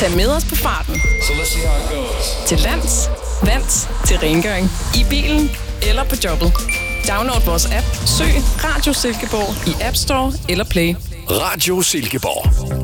Tag med os på farten. Til lands, vands, til rengøring, i bilen eller på jobbet. Download vores app. Søg Radio Silkeborg i App Store eller Play. Radio Silkeborg.